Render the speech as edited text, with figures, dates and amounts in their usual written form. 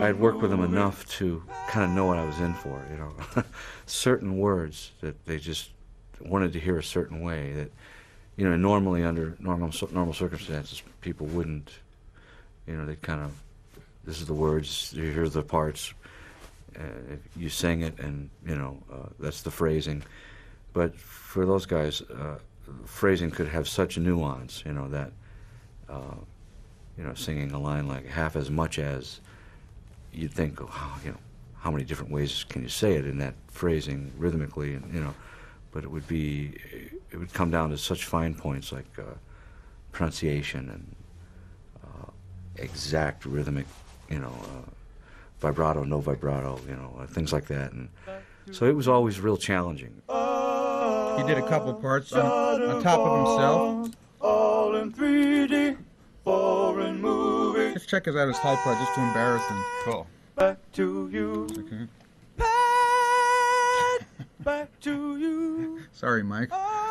I'd worked with them enough to kind of know what I was in for, you know. Certain words that they just wanted to hear a certain way that, you know, normally under normal circumstances, people wouldn't, you know, they'd kind of, this is the words, here's the parts, you sing it, and, you know, that's the phrasing. But for those guys, phrasing could have such nuance, you know, that, you know, singing a line like half as much as, you'd think, oh, you know, how many different ways can you say it in that phrasing rhythmically, and, you know, but it would come down to such fine points like pronunciation and exact rhythmic, you know, vibrato, no vibrato, you know, things like that, and so it was always real challenging. He did a couple parts on top of himself. All in 3D, foreign movie. Let's check out his high part just to embarrass him. Cool. Back to you. Okay. Back to you. Sorry, Mike.